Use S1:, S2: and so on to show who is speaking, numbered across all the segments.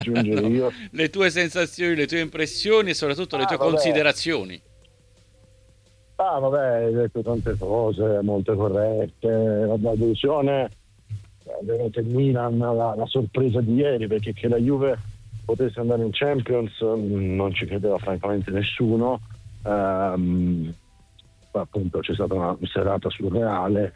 S1: aggiungere
S2: No,
S1: io.
S2: le tue sensazioni, le tue impressioni e soprattutto le tue
S1: Vabbè.
S2: considerazioni.
S1: Vabbè, hai detto tante cose molto corrette. La delusione è venuta il Milan, la sorpresa di ieri, perché che la Juve potesse andare in Champions non ci credeva francamente nessuno. Ehm, Appunto c'è stata una serata surreale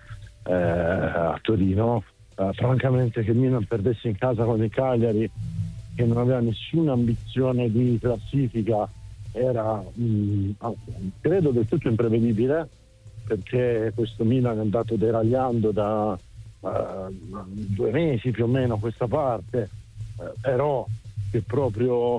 S1: a Torino. Francamente che il Milan perdesse in casa con il Cagliari, che non aveva nessuna ambizione di classifica, era credo del tutto imprevedibile, perché questo Milan è andato deragliando da 2 mesi più o meno a questa parte, però che proprio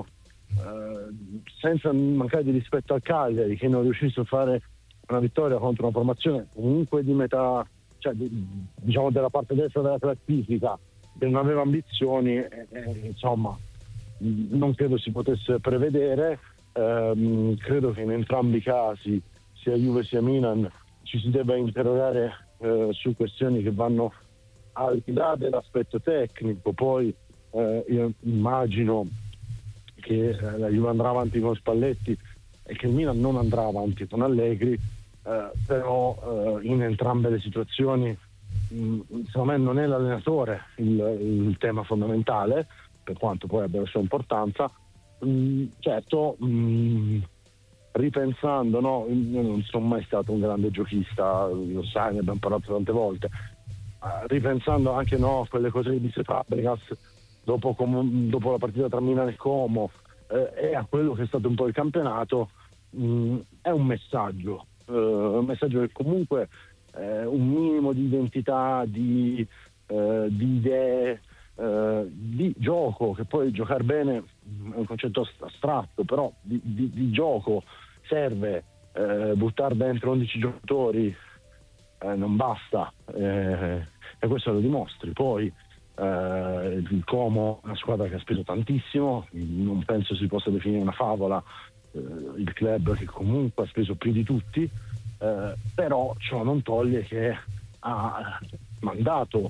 S1: senza mancare di rispetto al Cagliari, che non riuscisse a fare una vittoria contro una formazione comunque di metà, cioè diciamo della parte destra della classifica, che non aveva ambizioni, insomma non credo si potesse prevedere. Credo che in entrambi i casi, sia Juve sia Milan, ci si debba interrogare su questioni che vanno al di là dell'aspetto tecnico. Poi io immagino che la Juve andrà avanti con Spalletti e che il Milan non andrà avanti con Allegri, però in entrambe le situazioni secondo me non è l'allenatore il tema fondamentale, per quanto poi abbia la sua importanza. Certo, ripensando, no, io non sono mai stato un grande giochista, lo sai, ne abbiamo parlato tante volte. Ripensando anche, no, a quelle cose che disse Fabregas dopo la partita tra Milano e Como, e a quello che è stato un po' il campionato, è un messaggio che comunque un minimo di identità, di idee, di gioco, che poi giocare bene è un concetto astratto, però di gioco serve. Buttare dentro 11 giocatori non basta, e questo lo dimostri. Poi il Como è una squadra che ha speso tantissimo, non penso si possa definire una favola, il club che comunque ha speso più di tutti, però ciò non toglie che ha mandato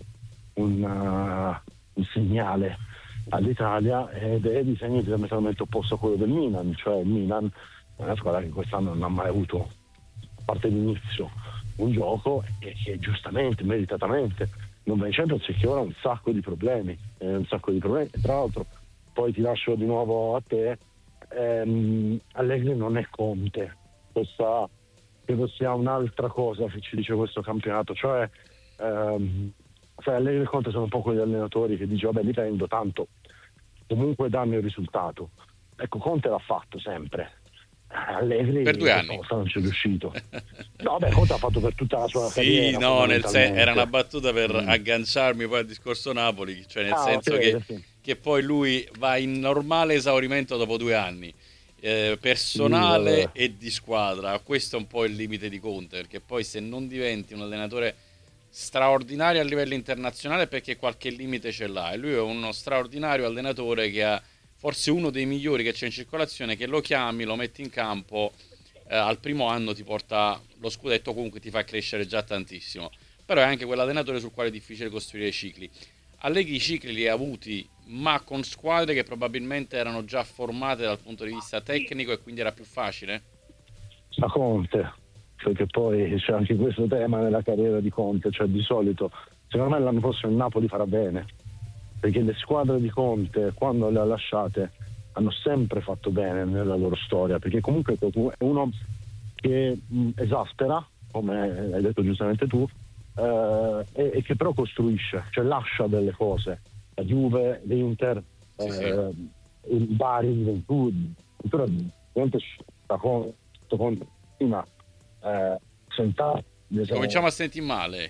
S1: un segnale all'Italia, ed è di segno diametralmente opposto a quello del Milan. Cioè il Milan è una squadra che quest'anno non ha mai avuto, a parte l'inizio, un gioco, e che giustamente, meritatamente non va in Champions, e che ora ha un sacco di problemi, E tra l'altro, poi ti lascio di nuovo a te. Allegri non è Conte, questa credo sia un'altra cosa che ci dice questo campionato, cioè sai, Allegri e Conte sono un po' quegli allenatori che dice vabbè, li prendo, tanto comunque danno il risultato. Ecco, Conte l'ha fatto sempre,
S2: Per
S1: Allegri
S2: 2 anni.
S1: questa volta non ci è riuscito. No, beh, Conte ha fatto per tutta la sua
S2: Sì,
S1: carriera
S2: no, era una
S1: fondamentalmente.
S2: battuta per
S1: Mm.
S2: agganciarmi poi al discorso Napoli, cioè nel
S1: Ah, ok,
S2: senso
S1: sì.
S2: che poi lui va in normale esaurimento dopo 2 anni,
S1: Sì,
S2: personale
S1: vabbè.
S2: e di squadra. Questo è un po' il limite di Conte, perché poi se non diventi un allenatore straordinario a livello internazionale è perché qualche limite ce l'ha, e lui è uno straordinario allenatore che ha forse uno dei migliori che c'è in circolazione, che lo chiami, lo metti in campo, al primo anno ti porta lo scudetto, comunque ti fa crescere già tantissimo. Però è anche quell'allenatore sul quale è difficile costruire i cicli. Allegri i cicli li ha avuti, ma con squadre che probabilmente erano già formate dal punto di vista tecnico, e quindi era più facile.
S1: A Conte, perché poi c'è anche questo tema nella carriera di Conte, cioè di solito secondo me l'anno prossimo il Napoli farà bene, perché le squadre di Conte quando le ha lasciate hanno sempre fatto bene nella loro storia, perché comunque è uno che esaspera, come hai detto giustamente tu, e che però costruisce, cioè lascia delle cose. La Juve, l'Inter,
S2: Sì, sì.
S1: il Bari, il Ventura, veramente con prima sentare
S2: Cominciamo a sentire male.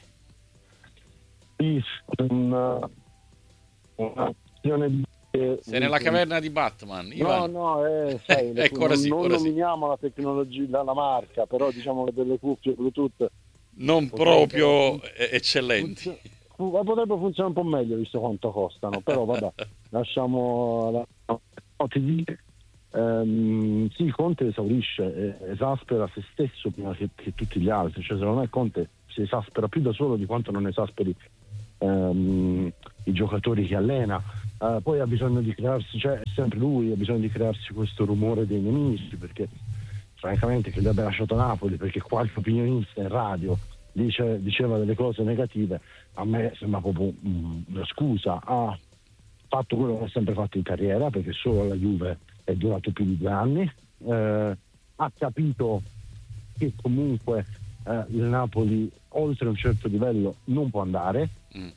S1: un'azione di
S2: Sei nella caverna di Batman,
S1: no,
S2: Ivan.
S1: no, sai,
S2: Ecco, ora sì,
S1: non
S2: ora sì.
S1: nominiamo la tecnologia, la marca, però diciamo che delle cuffie Bluetooth
S2: Non
S1: potrebbero
S2: proprio eccellenti.
S1: ma potrebbe funzionare un po' meglio visto quanto costano, però vabbè, lasciamo no, ti dico, sì, Conte esaurisce, esaspera se stesso prima che tutti gli altri, cioè secondo me Conte si esaspera più da solo di quanto non esasperi i giocatori che allena. poi ha bisogno di crearsi, cioè sempre lui ha bisogno di crearsi questo rumore dei nemici, perché francamente che gli abbia lasciato Napoli perché qualche opinionista in radio diceva delle cose negative, a me sembra proprio una scusa. Ha fatto quello che ha sempre fatto in carriera, perché solo la Juve è durato più di 2 anni, ha capito che comunque il Napoli oltre un certo livello non può andare,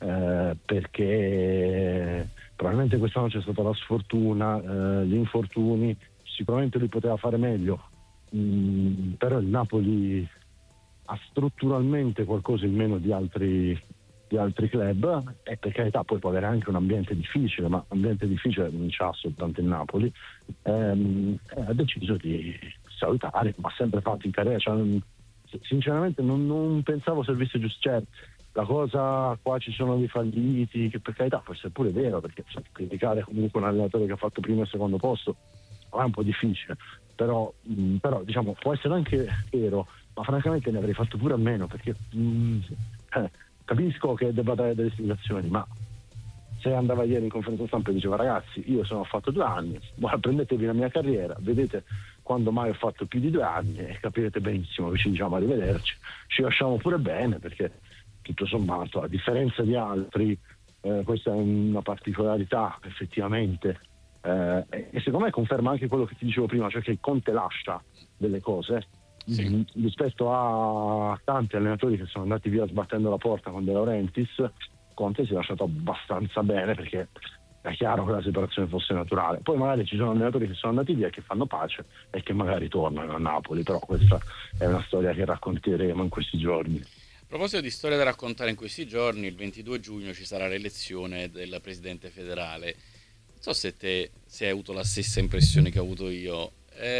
S1: perché probabilmente quest'anno c'è stata la sfortuna, gli infortuni, sicuramente lui poteva fare meglio, però il Napoli ha strutturalmente qualcosa in meno di altri club, e per carità poi può avere anche un ambiente difficile, ma ambiente difficile non c'ha soltanto il Napoli. Ha deciso di salutare, ma ha sempre fatto in carriera, cioè, sinceramente non pensavo servisse giusto, cioè, la cosa qua ci sono dei falliti, che per carità forse è pure vero, perché criticare comunque un allenatore che ha fatto primo e secondo posto è un po' difficile, però diciamo può essere anche vero, ma francamente ne avrei fatto pure a meno, perché capisco che debba dare delle spiegazioni, ma se andava ieri in conferenza stampa e diceva ragazzi io ho fatto 2 anni, prendetevi la mia carriera, vedete quando mai ho fatto più di 2 anni e capirete benissimo che ci diciamo arrivederci, ci lasciamo pure bene, perché tutto sommato a differenza di altri questa è una particolarità effettivamente, e secondo me conferma anche quello che ti dicevo prima, cioè che il Conte lascia delle cose. Sì. Rispetto a tanti allenatori che sono andati via sbattendo la porta con De Laurentiis, Conte si è lasciato abbastanza bene, perché è chiaro che la separazione fosse naturale. Poi magari ci sono allenatori che sono andati via, che fanno pace e che magari tornano a Napoli, però questa è una storia che racconteremo in questi giorni.
S2: A proposito di storia da raccontare in questi giorni, il 22 giugno ci sarà l'elezione del presidente federale. Non so se hai avuto la stessa impressione che ho avuto io.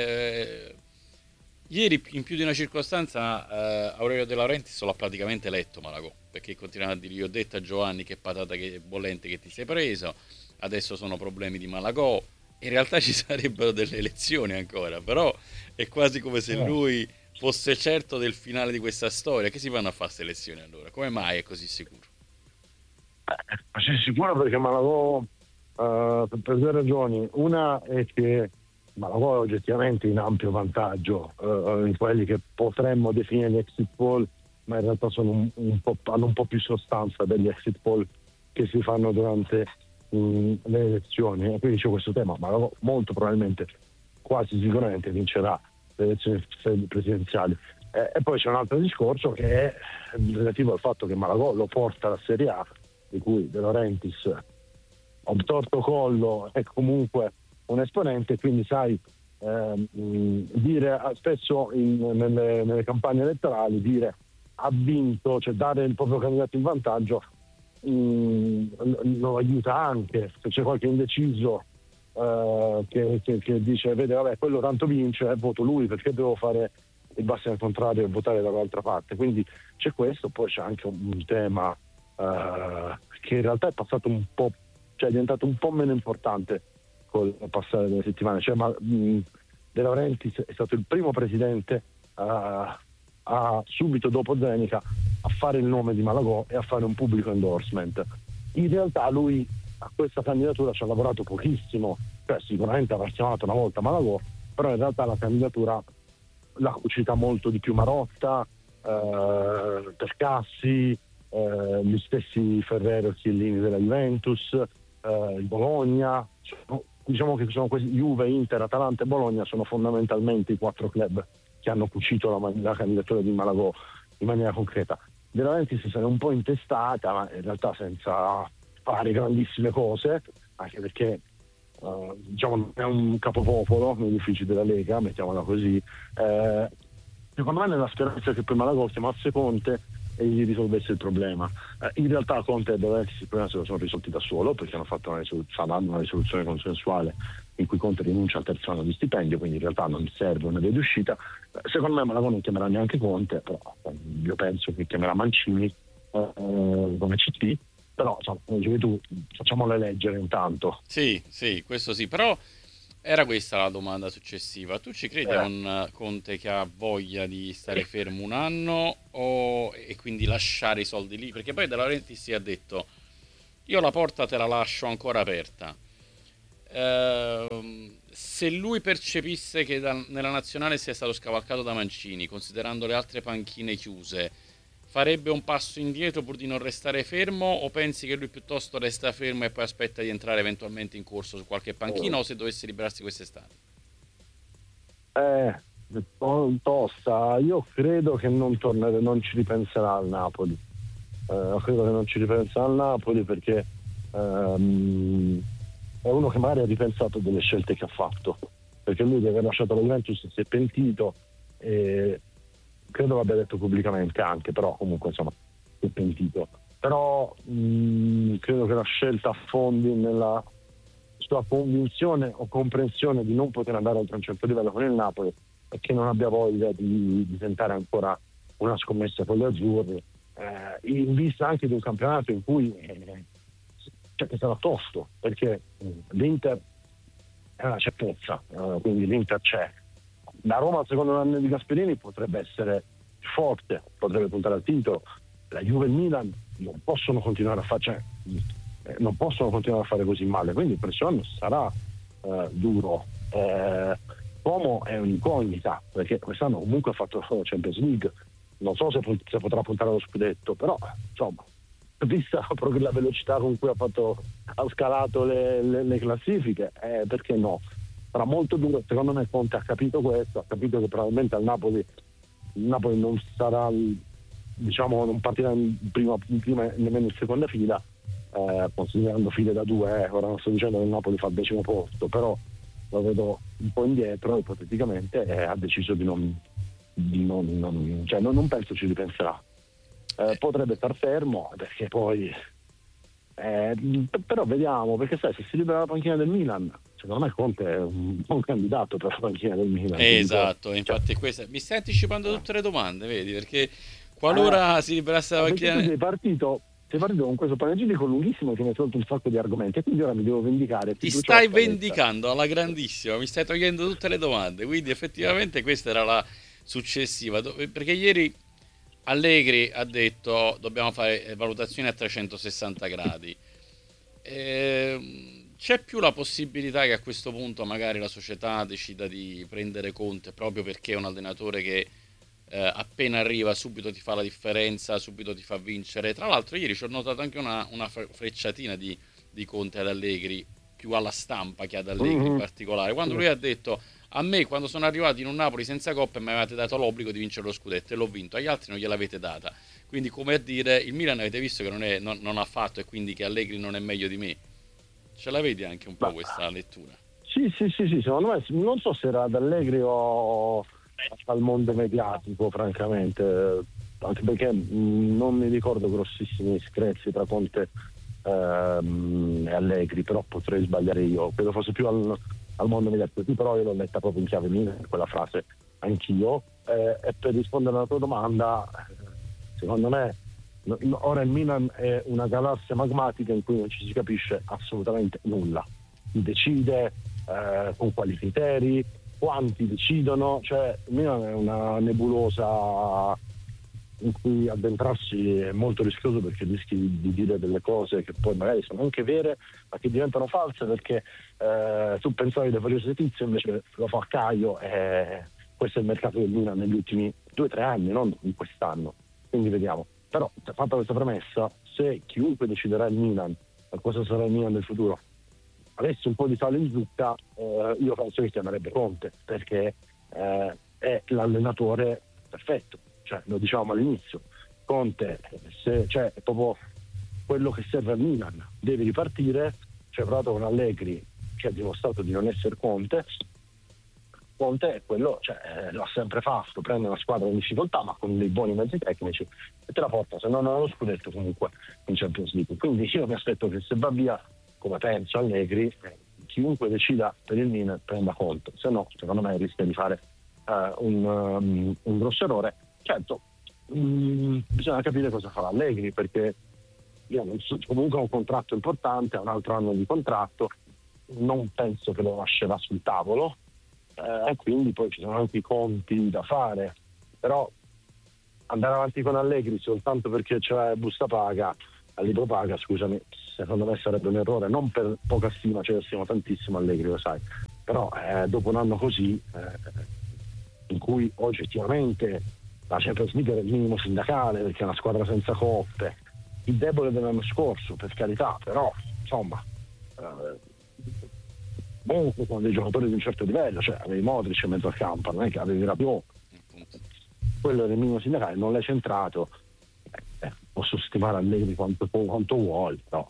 S2: Ieri in più di una circostanza Aurelio De Laurentiis l'ha praticamente letto Malagò, perché continuava a dire io ho detto a Giovanni che patata che bollente che ti sei preso, adesso sono problemi di Malagò, in realtà ci sarebbero delle elezioni ancora, però è quasi come se lui fosse certo del finale di questa storia. Che si vanno a fare queste elezioni allora? Come mai è così sicuro?
S1: Sei sicuro perché Malagò per 2 ragioni. Una è che Malagò è oggettivamente in ampio vantaggio in quelli che potremmo definire gli exit poll, ma in realtà sono hanno un po' più sostanza degli exit poll che si fanno durante le elezioni, e quindi c'è questo tema. Malagò molto probabilmente, quasi sicuramente vincerà le elezioni presidenziali, e poi c'è un altro discorso che è relativo al fatto che Malagò lo porta alla Serie A, di cui De Laurentiis obtorto collo è comunque un esponente, quindi sai, dire spesso nelle campagne elettorali dire ha vinto, cioè dare il proprio candidato in vantaggio lo aiuta anche se c'è qualche indeciso che dice vede vabbè quello tanto vince, voto lui perché devo fare il bastian al contrario e votare dall'altra parte. Quindi c'è questo, poi c'è anche un tema che in realtà è passato un po', cioè è diventato un po' meno importante col passare delle settimane, cioè De Laurentiis è stato il primo presidente subito dopo Zenica a fare il nome di Malagò e a fare un pubblico endorsement. In realtà lui a questa candidatura ci ha lavorato pochissimo, cioè sicuramente avrà chiamato una volta Malagò, però in realtà la candidatura l'ha cucita molto di più Marotta, Percassi, gli stessi Ferrero e Chiellini della Juventus, il Bologna, diciamo che sono questi, Juve, Inter, Atalanta e Bologna sono fondamentalmente i 4 club che hanno cucito la candidatura di Malagò in maniera concreta. De Laurentiis se n'è un po' intestata, ma in realtà senza fare grandissime cose, anche perché diciamo è un capopopolo negli uffici della Lega, mettiamola così. Secondo me nella speranza che poi Malagò chiamasse Conte e gli risolvesse il problema. In realtà Conte e De Laurentiis il problema se lo sono risolti da solo, perché hanno fatto una risoluzione consensuale in cui Conte rinuncia al terzo anno di stipendio, quindi in realtà non serve una via d'uscita. Secondo me Malagò non chiamerà neanche Conte, però io penso che chiamerà Mancini come CT, però insomma, come dicevi tu, facciamole leggere intanto.
S2: Sì, questo sì, però era questa la domanda successiva. Tu ci credi a un Conte che ha voglia di stare fermo un anno e quindi lasciare i soldi lì? Perché poi De Laurentiis si ha detto io la porta te la lascio ancora aperta. Se lui percepisse che nella nazionale sia stato scavalcato da Mancini, considerando le altre panchine chiuse, farebbe un passo indietro pur di non restare fermo, o pensi che lui piuttosto resta fermo e poi aspetta di entrare eventualmente in corso su qualche panchina, o se dovesse liberarsi quest'estate?
S1: Tosta, io credo che non ci ripenserà al Napoli. Credo che non ci ripenserà al Napoli perché è uno che magari ha ripensato delle scelte che ha fatto, perché lui di aver lasciato la Juventus si è pentito e credo l'abbia detto pubblicamente anche, però comunque insomma si è pentito. Però credo che la scelta affondi nella sua convinzione o comprensione di non poter andare oltre un certo livello con il Napoli e che non abbia voglia di tentare ancora una scommessa con gli azzurri, in vista anche di un campionato in cui che sarà tosto, perché l'Inter è una certezza, quindi l'Inter c'è. La Roma, secondo l'anno di Gasperini, potrebbe essere forte, potrebbe puntare al titolo. La Juve e il Milan non possono continuare a fare così male, quindi il prossimo anno sarà duro. Como è un'incognita, perché quest'anno comunque ha fatto Champions League, non so se potrà puntare allo scudetto, però insomma, vista proprio la velocità con cui ha scalato le classifiche, perché no? Sarà molto duro. Secondo me Conte ha capito questo, ha capito che probabilmente il Napoli non sarà, diciamo, non partirà in prima nemmeno in seconda fila, considerando file da due. Ora non sto dicendo che il Napoli fa il 10° posto, però lo vedo un po' indietro ipoteticamente, e ha deciso di non penso ci ripenserà. Potrebbe star fermo perché poi però vediamo, perché sai, se si libera la panchina del Milan, secondo me Conte è un buon candidato per la panchina del Milan.
S2: Esatto, infatti questa mi stai anticipando tutte le domande, vedi, perché qualora si liberasse la panchina...
S1: Tu sei partito con questo panegirico lunghissimo che mi ha tolto un sacco di argomenti e quindi ora mi devo vendicare.
S2: Ti stai vendicando alla grandissima, mi stai togliendo tutte le domande, quindi effettivamente questa era la successiva, perché ieri Allegri ha detto dobbiamo fare valutazioni a 360 gradi. C'è più la possibilità che a questo punto magari la società decida di prendere Conte proprio perché è un allenatore che appena arriva subito ti fa la differenza, subito ti fa vincere. Tra l'altro ieri ci ho notato anche una frecciatina di Conte ad Allegri, più alla stampa che ad Allegri in particolare, quando lui ha detto: a me quando sono arrivato in un Napoli senza coppe mi avevate dato l'obbligo di vincere lo scudetto e l'ho vinto, agli altri non gliel'avete data. Quindi, come a dire, il Milan avete visto che non ha fatto, e quindi che Allegri non è meglio di me. Ce la vedi anche un po' questa lettura?
S1: Sì, secondo me, non so se era ad Allegri o al mondo mediatico, francamente, anche perché non mi ricordo grossissimi screzi tra Conte e Allegri, però potrei sbagliare io, credo fosse più al mondo mediatico. Sì, però io l'ho letta proprio in chiave Milan quella frase anch'io, e per rispondere alla tua domanda, secondo me ora il Milan è una galassia magmatica in cui non ci si capisce assolutamente nulla. Si decide con quali criteri, quanti decidono, cioè il Milan è una nebulosa in cui addentrarsi è molto rischioso, perché rischi di dire delle cose che poi magari sono anche vere ma che diventano false, perché tu pensavi di fare servizio, invece lo fa Caio, e questo è il mercato del Milan negli ultimi 2-3 anni, non in quest'anno, quindi vediamo. Però, fatta questa premessa, se chiunque deciderà il Milan, cosa sarà il Milan del futuro, avesse un po' di sale in zucca, io penso che chiamerebbe Conte, perché è l'allenatore perfetto, cioè lo dicevamo all'inizio. Conte è proprio quello che serve al Milan, deve ripartire. C'è provato con Allegri, che ha dimostrato di non essere Conte è quello, l'ha sempre fatto, prende una squadra in difficoltà ma con dei buoni mezzi tecnici e te la porta, se non allo scudetto, comunque in Champions League. Quindi io mi aspetto che, se va via, come penso Allegri, chiunque decida per il Milan prenda Conte, se no secondo me rischia di fare un grosso errore. Certo, bisogna capire cosa farà Allegri, perché comunque ha un contratto importante, ha un altro anno di contratto, non penso che lo lascerà sul tavolo, e quindi poi ci sono anche i conti da fare. Però andare avanti con Allegri soltanto perché c'è busta paga, al libro paga, scusami, secondo me sarebbe un errore, non per poca stima, cioè stimo tantissimo Allegri, lo sai, però dopo un anno così in cui oggettivamente la Champions League era il minimo sindacale perché è una squadra senza coppe, il debole dell'anno scorso per carità, però insomma comunque con dei giocatori di un certo livello, cioè avevi Modric in mezzo al campo, non è che avevi Rabiot, quello era il minimo sindacale, non l'hai centrato. Posso stimare Allegri quanto vuoi, però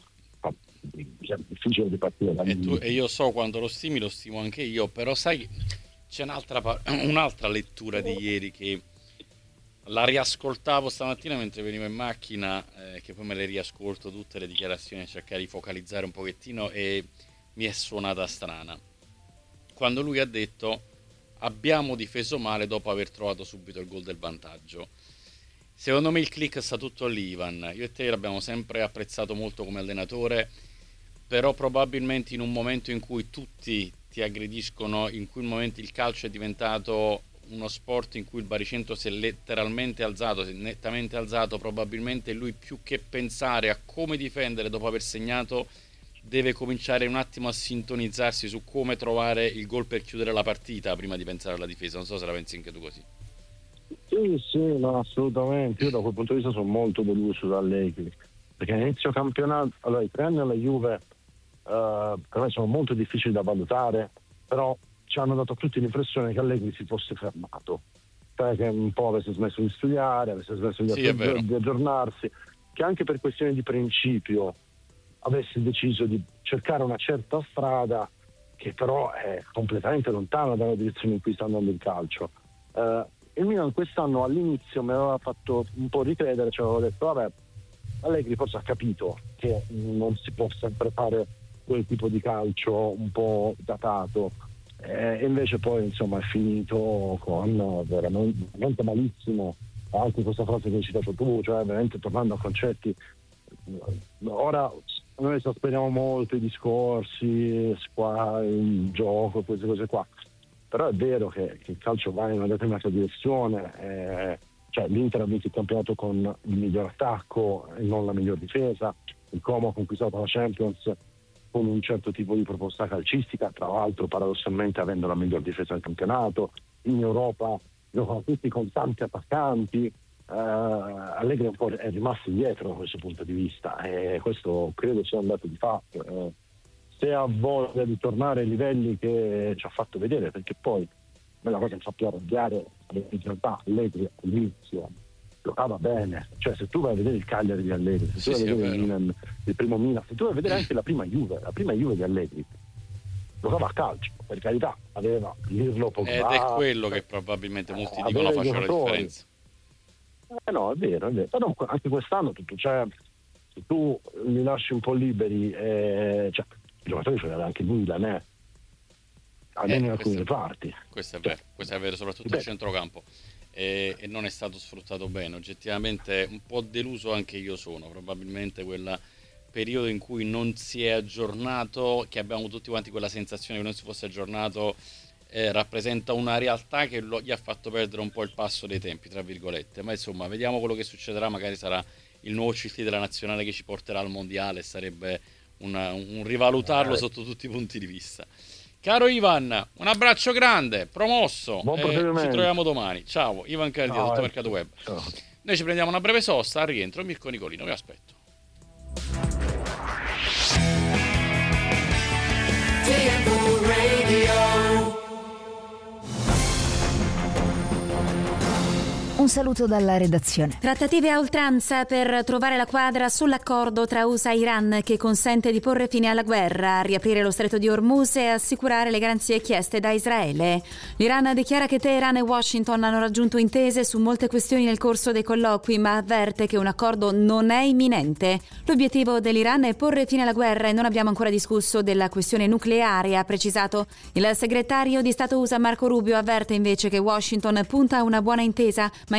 S1: è difficile di partire da lì.
S2: E io so quando lo stimo anche io, però sai, c'è un'altra lettura di ieri che la riascoltavo stamattina mentre venivo in macchina, che poi me le riascolto tutte le dichiarazioni, cercare di focalizzare un pochettino, e mi è suonata strana quando lui ha detto abbiamo difeso male dopo aver trovato subito il gol del vantaggio. Secondo me il click sta tutto lì, Ivan. Io e te l'abbiamo sempre apprezzato molto come allenatore, però probabilmente in un momento in cui tutti ti aggrediscono, in cui il calcio è diventato uno sport in cui il baricentro si è letteralmente alzato, si è nettamente alzato, probabilmente lui, più che pensare a come difendere dopo aver segnato, deve cominciare un attimo a sintonizzarsi su come trovare il gol per chiudere la partita prima di pensare alla difesa. Non so se la pensi anche tu così.
S1: Sì, no, assolutamente. Io da quel punto di vista sono molto deluso da Allegri, perché all'inizio campionato, allora i 3 anni alla Juve per me sono molto difficili da valutare, però ci hanno dato tutti l'impressione che Allegri si fosse fermato, cioè che un po' avesse smesso di studiare, avesse smesso di aggiornarsi, che anche per questioni di principio avesse deciso di cercare una certa strada che però è completamente lontana dalla direzione in cui sta andando il calcio. Il Milan quest'anno all'inizio mi aveva fatto un po' ricredere, cioè avevo detto vabbè, Allegri forse ha capito che non si può sempre fare quel tipo di calcio un po' datato, e invece poi insomma è finito con veramente malissimo. Anche questa frase che hai citato tu, cioè veramente tornando a concetti, ora noi sospeniamo molto i discorsi qua, il gioco, queste cose qua, però è vero che il calcio va in una determinata direzione, cioè l'Inter ha vinto il campionato con il miglior attacco e non la miglior difesa, il Como ha conquistato la Champions con un certo tipo di proposta calcistica, tra l'altro paradossalmente avendo la miglior difesa del campionato. In Europa giocano tutti con tanti attaccanti, Allegri un po' è rimasto indietro da questo punto di vista, e questo credo sia un dato di fatto. Se ha voglia di tornare ai livelli che ci ha fatto vedere, perché poi la cosa mi fa più arrabbiare, in realtà Allegri all'inizio giocava bene, cioè se tu vai a vedere il Cagliari di Allegri, se tu vai a vedere il Milan, il primo Milan, se tu vai a vedere anche la prima Juve di Allegri, giocava a calcio, per carità, aveva Pirlo, Pogba,
S2: ed è quello che probabilmente molti dicono faceva la differenza.
S1: No, è vero, però anche quest'anno tutto, cioè se tu li lasci un po' liberi, cioè i giocatori ce l'aveva anche Milan, almeno in alcune parti.
S2: Questo è vero, soprattutto al centrocampo, e non è stato sfruttato bene. Oggettivamente un po' deluso anche io sono, probabilmente quel periodo in cui non si è aggiornato, che abbiamo tutti quanti quella sensazione che non si fosse aggiornato, rappresenta una realtà che gli ha fatto perdere un po' il passo dei tempi, tra virgolette. Ma insomma, vediamo quello che succederà. Magari sarà il nuovo CT della nazionale che ci porterà al mondiale, sarebbe un rivalutarlo sotto tutti i punti di vista. Caro Ivan, un abbraccio grande, promosso, ci troviamo domani. Ciao, Ivan Cardia, Tutto Mercato Web. Ciao. Noi ci prendiamo una breve sosta, al rientro Mirko Nicolino, vi aspetto.
S3: Un saluto dalla redazione.
S4: Trattative a oltranza per trovare la quadra sull'accordo tra USA e Iran che consente di porre fine alla guerra, riaprire lo stretto di Hormuz e assicurare le garanzie chieste da Israele. L'Iran dichiara che Teheran e Washington hanno raggiunto intese su molte questioni nel corso dei colloqui, ma avverte che un accordo non è imminente. L'obiettivo dell'Iran è porre fine alla guerra e non abbiamo ancora discusso della questione nucleare, ha precisato. Il segretario di Stato USA Marco Rubio avverte invece che Washington punta a una buona intesa, ma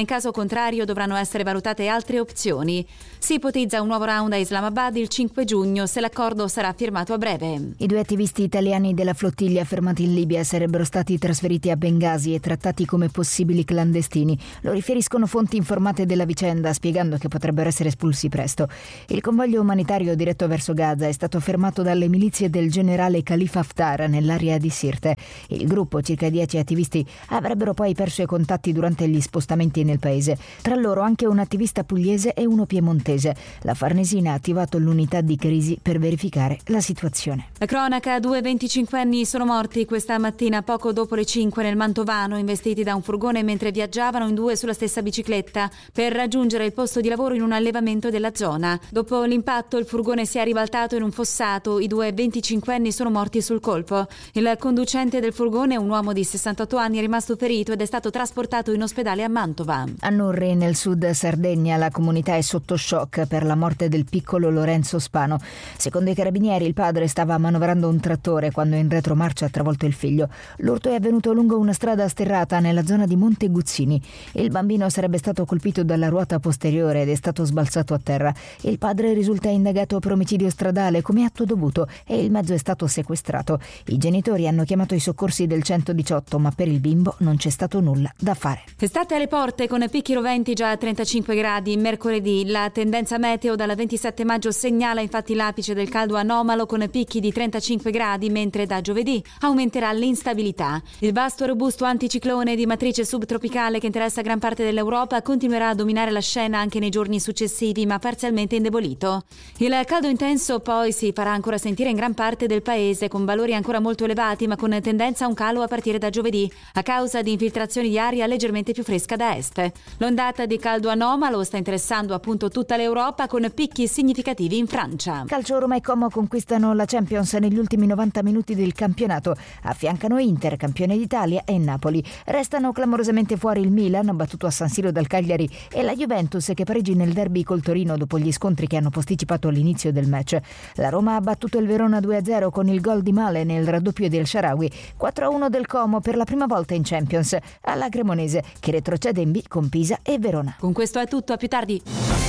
S4: in caso contrario dovranno essere valutate altre opzioni. Si ipotizza un nuovo round a Islamabad il 5 giugno se l'accordo sarà firmato a breve.
S3: I 2 attivisti italiani della flottiglia fermati in Libia sarebbero stati trasferiti a Bengasi e trattati come possibili clandestini. Lo riferiscono fonti informate della vicenda, spiegando che potrebbero essere espulsi presto. Il convoglio umanitario diretto verso Gaza è stato fermato dalle milizie del generale Khalifa Haftar nell'area di Sirte. Il gruppo, circa 10 attivisti, avrebbero poi perso i contatti durante gli spostamenti nel paese. Tra loro anche un attivista pugliese e uno piemontese. La Farnesina ha attivato l'unità di crisi per verificare la situazione.
S4: La cronaca: 2 25enni sono morti questa mattina poco dopo le 5 nel Mantovano, investiti da un furgone mentre viaggiavano in 2 sulla stessa bicicletta per raggiungere il posto di lavoro in un allevamento della zona. Dopo l'impatto il furgone si è ribaltato in un fossato, i 2 25enni sono morti sul colpo. Il conducente del furgone, un uomo di 68 anni, è rimasto ferito ed è stato trasportato in ospedale a Mantova.
S3: A Nurri, nel sud Sardegna, la comunità è sotto shock per la morte del piccolo Lorenzo Spano. Secondo i carabinieri, il padre stava manovrando un trattore quando in retromarcia ha travolto il figlio. L'urto è avvenuto lungo una strada sterrata nella zona di Monte Guzzini. Il bambino sarebbe stato colpito dalla ruota posteriore ed è stato sbalzato a terra. Il padre risulta indagato per omicidio stradale come atto dovuto e il mezzo è stato sequestrato. I genitori hanno chiamato i soccorsi del 118, ma per il bimbo non c'è stato nulla da fare.
S4: Estate alle porte con picchi roventi già a 35 gradi. Mercoledì la tendenza meteo dal 27 maggio segnala infatti l'apice del caldo anomalo con picchi di 35 gradi, mentre da giovedì aumenterà l'instabilità. Il vasto e robusto anticiclone di matrice subtropicale che interessa gran parte dell'Europa continuerà a dominare la scena anche nei giorni successivi, ma parzialmente indebolito. Il caldo intenso poi si farà ancora sentire in gran parte del paese, con valori ancora molto elevati, ma con tendenza a un calo a partire da giovedì, a causa di infiltrazioni di aria leggermente più fresca da est. L'ondata di caldo anomalo sta interessando appunto tutta l'Europa, con picchi significativi in Francia.
S3: Calcio: Roma e Como conquistano la Champions negli ultimi 90 minuti del campionato. Affiancano Inter, campione d'Italia, e Napoli. Restano clamorosamente fuori il Milan, battuto a San Siro dal Cagliari, e la Juventus, che pareggi nel derby col Torino dopo gli scontri che hanno posticipato l'inizio del match. La Roma ha battuto il Verona 2-0 con il gol di Male nel raddoppio del Shaarawy. 4-1 del Como per la prima volta in Champions, alla Cremonese, che retrocede in B con Pisa e Verona.
S4: Con questo è tutto, a più tardi.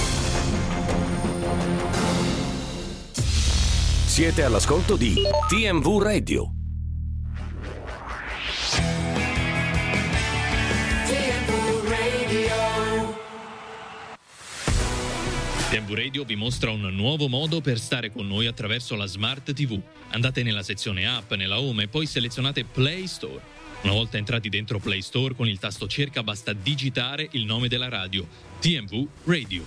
S5: Siete all'ascolto di TMV Radio.
S6: TMV Radio vi mostra un nuovo modo per stare con noi attraverso la Smart TV. Andate nella sezione app, nella home, e poi selezionate Play Store. Una volta entrati dentro Play Store, con il tasto cerca basta digitare il nome della radio: TMV Radio.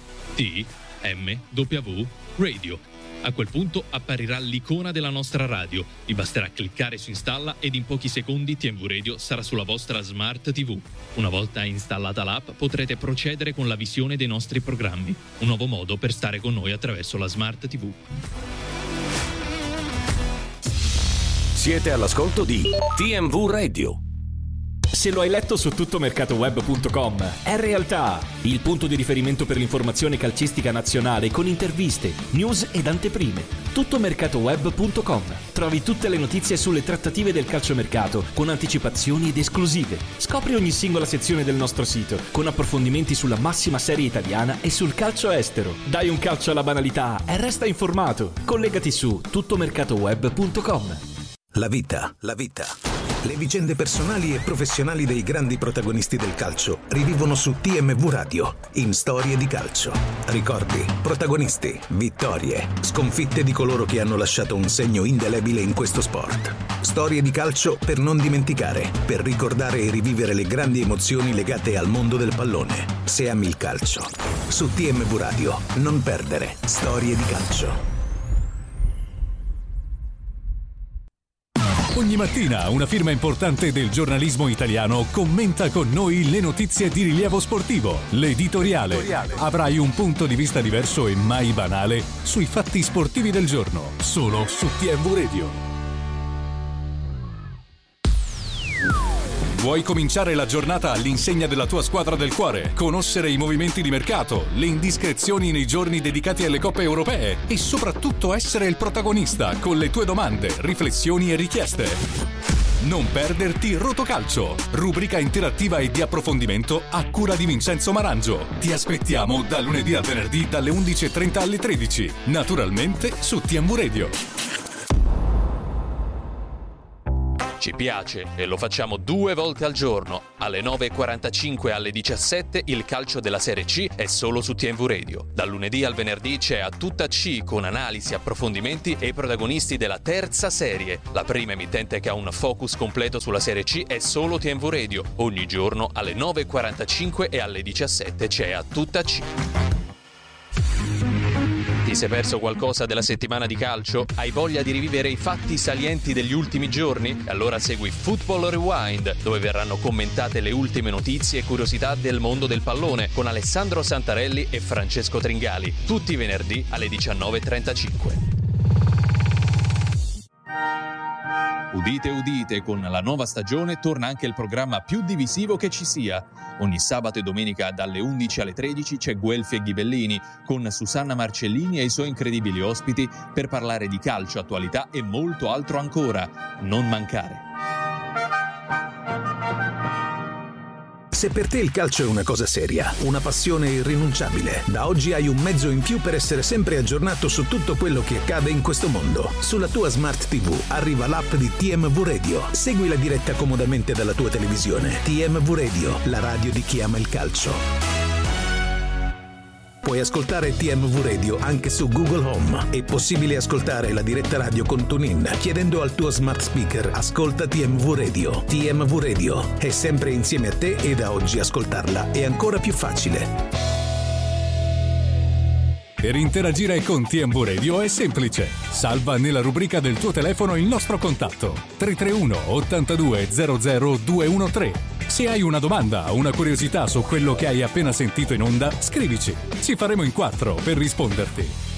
S6: TMW Radio. A quel punto apparirà l'icona della nostra radio. Vi basterà cliccare su installa ed in pochi secondi TMV Radio sarà sulla vostra Smart TV. Una volta installata l'app potrete procedere con la visione dei nostri programmi. Un nuovo modo per stare con noi attraverso la Smart TV.
S5: Siete all'ascolto di TMV Radio.
S7: Se lo hai letto su tuttomercatoweb.com, è realtà, il punto di riferimento per l'informazione calcistica nazionale con interviste, news ed anteprime. Tuttomercatoweb.com. Trovi tutte le notizie sulle trattative del calciomercato con anticipazioni ed esclusive. Scopri ogni singola sezione del nostro sito con approfondimenti sulla massima serie italiana e sul calcio estero. Dai un calcio alla banalità e resta informato. Collegati su tuttomercatoweb.com.
S8: La vita. Le vicende personali e professionali dei grandi protagonisti del calcio rivivono su TMV Radio, in Storie di Calcio. Ricordi, protagonisti, vittorie, sconfitte di coloro che hanno lasciato un segno indelebile in questo sport. Storie di calcio per non dimenticare, per ricordare e rivivere le grandi emozioni legate al mondo del pallone. Se ami il calcio. Su TMV Radio, non perdere Storie di Calcio.
S9: Ogni mattina una firma importante del giornalismo italiano commenta con noi le notizie di rilievo sportivo. L'editoriale. Avrai un punto di vista diverso e mai banale sui fatti sportivi del giorno, solo su TMV Radio. Vuoi cominciare la giornata all'insegna della tua squadra del cuore? Conoscere i movimenti di mercato, le indiscrezioni nei giorni dedicati alle coppe europee e soprattutto essere il protagonista con le tue domande, riflessioni e richieste? Non perderti Rotocalcio, rubrica interattiva e di approfondimento a cura di Vincenzo Marangio. Ti aspettiamo da lunedì al venerdì dalle 11:30 alle 13, naturalmente su TMV Radio.
S6: Ci piace e lo facciamo 2 volte al giorno. Alle 9:45 e alle 17 il calcio della Serie C è solo su TMV Radio. Dal lunedì al venerdì c'è A Tutta C con analisi, approfondimenti e protagonisti della terza serie. La prima emittente che ha un focus completo sulla Serie C è solo TMV Radio. Ogni giorno alle 9:45 e alle 17 c'è A Tutta C. Ti sei perso qualcosa della settimana di calcio? Hai voglia di rivivere i fatti salienti degli ultimi giorni? Allora segui Football Rewind, dove verranno commentate le ultime notizie e curiosità del mondo del pallone con Alessandro Santarelli e Francesco Tringali, tutti i venerdì alle 19:35. Udite, udite, con la nuova stagione torna anche il programma più divisivo che ci sia. Ogni sabato e domenica dalle 11 alle 13 c'è Guelfi e Ghibellini con Susanna Marcellini e i suoi incredibili ospiti per parlare di calcio, attualità e molto altro ancora. Non mancare.
S8: Se per te il calcio è una cosa seria, una passione irrinunciabile, da oggi hai un mezzo in più per essere sempre aggiornato su tutto quello che accade in questo mondo. Sulla tua Smart TV arriva l'app di TMV Radio. Segui la diretta comodamente dalla tua televisione. TMV Radio, la radio di chi ama il calcio. Puoi ascoltare TMV Radio anche su Google Home. È possibile ascoltare la diretta radio con TuneIn chiedendo al tuo smart speaker "Ascolta TMV Radio". TMV Radio è sempre insieme a te e da oggi ascoltarla è ancora più facile.
S9: Per interagire con TMV Radio è semplice. Salva nella rubrica del tuo telefono il nostro contatto 331 82 00 213. Se hai una domanda o una curiosità su quello che hai appena sentito in onda, scrivici. Ci faremo in 4 per risponderti.